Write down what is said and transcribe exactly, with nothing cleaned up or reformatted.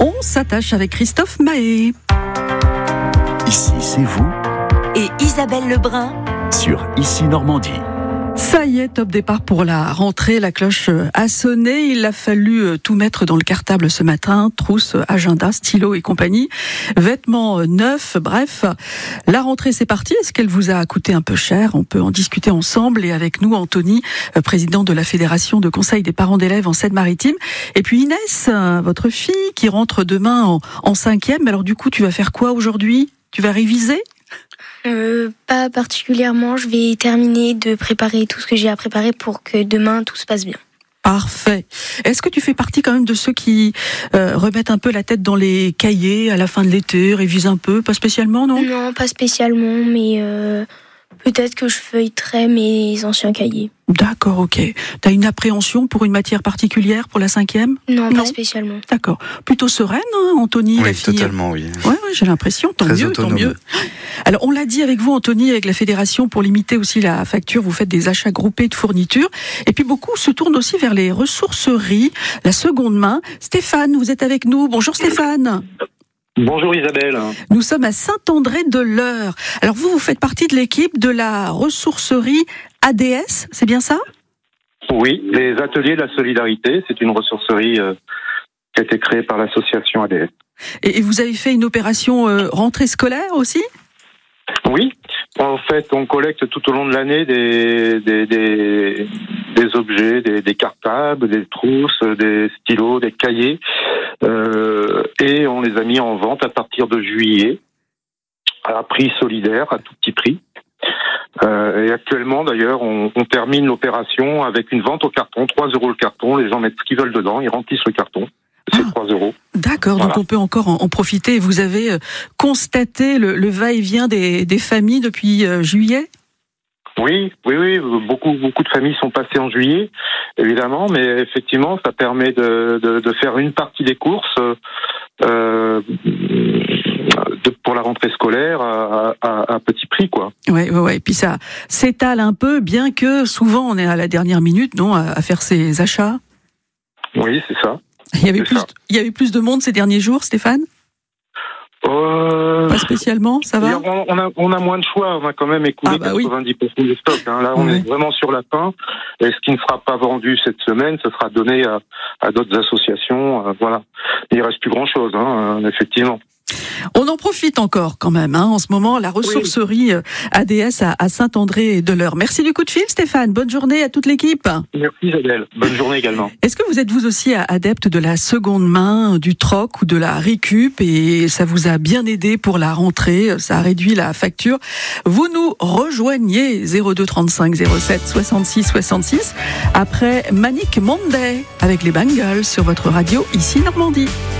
On s'attache avec Christophe Mahé. Ici, c'est vous. Et Isabelle Lebrun. Sur Ici Normandie. Ça y est, top départ pour la rentrée. La cloche a sonné. Il a fallu tout mettre dans le cartable ce matin. Trousse, agenda, stylo et compagnie. Vêtements neufs, bref. La rentrée, c'est parti. Est-ce qu'elle vous a coûté un peu cher? On peut en discuter ensemble. Et avec nous, Anthony, président de la Fédération de conseil des parents d'élèves en Seine-Maritime. Et puis Inès, votre fille, qui rentre demain en, en cinquième. Alors du coup, tu vas faire quoi aujourd'hui? Tu vas réviser? Euh, pas particulièrement, je vais terminer de préparer tout ce que j'ai à préparer pour que demain tout se passe bien. Parfait. Est-ce que tu fais partie quand même de ceux qui euh, remettent un peu la tête dans les cahiers à la fin de l'été, révisent un peu? Pas spécialement, non? Non, pas spécialement, mais euh, peut-être que je feuilleterai mes anciens cahiers. D'accord, ok. T'as une appréhension pour une matière particulière pour la cinquième? Non, non, pas spécialement. D'accord. Plutôt sereine, hein, Anthony, oui, la fille? Totalement, oui. Ouais, ouais, j'ai l'impression. Tant Très mieux, autonome. tant mieux. Alors, on l'a dit avec vous, Anthony, avec la fédération, pour limiter aussi la facture, vous faites des achats groupés de fournitures. Et puis, beaucoup se tournent aussi vers les ressourceries, la seconde main. Stéphane, vous êtes avec nous. Bonjour Stéphane. Bonjour Isabelle. Nous sommes à Saint-André-de-l'Eure. Alors, vous, vous faites partie de l'équipe de la ressourcerie A D S, c'est bien ça? Oui, les ateliers de la solidarité, c'est une ressourcerie euh, qui a été créée par l'association A D S. Et vous avez fait une opération euh, rentrée scolaire aussi? Oui, en fait, on collecte tout au long de l'année des, des, des, des objets, des, des cartables, des trousses, des stylos, des cahiers, euh, et on les a mis en vente à partir de juillet, à prix solidaire, à tout petit prix. Euh, et actuellement, d'ailleurs, on, on termine l'opération avec une vente au carton, trois euros le carton, les gens mettent ce qu'ils veulent dedans, ils remplissent le carton. C'est ah, trois euros. D'accord, voilà. Donc on peut encore en, en profiter. Vous avez euh, constaté le, le va-et-vient des, des familles depuis euh, juillet? Oui, oui, oui. Beaucoup, beaucoup de familles sont passées en juillet, évidemment, mais effectivement, ça permet de, de, de faire une partie des courses euh, de, pour la rentrée scolaire à, à, à petit prix, quoi. Ouais, ouais, ouais. Et puis ça s'étale un peu, bien que souvent on est à la dernière minute, non, à, à faire ses achats. Oui, c'est ça. Il y avait plus, il y avait plus de monde ces derniers jours, Stéphane? Euh... Pas spécialement, ça va? on, on, a, on a moins de choix, on a quand même écoulé ah bah quatre-vingt-dix pour cent oui. des stocks. Hein. Là, on ouais. est vraiment sur la fin. Et ce qui ne sera pas vendu cette semaine, ce sera donné à, à d'autres associations. Euh, voilà. Il ne reste plus grand-chose, hein, euh, effectivement. On en profite encore quand même, hein, en ce moment, la ressourcerie oui. A D S à, à Saint-André-de-l'Eure. Merci du coup de fil, Stéphane. Bonne journée à toute l'équipe. Merci Isabelle. Bonne journée également. Est-ce que vous êtes vous aussi adepte de la seconde main, du troc ou de la récup, et ça vous a bien aidé pour la rentrée, ça a réduit la facture? Vous nous rejoignez zéro deux trente-cinq zéro sept soixante-six soixante-six après Manic Monday avec les Bangles sur votre radio Ici Normandie.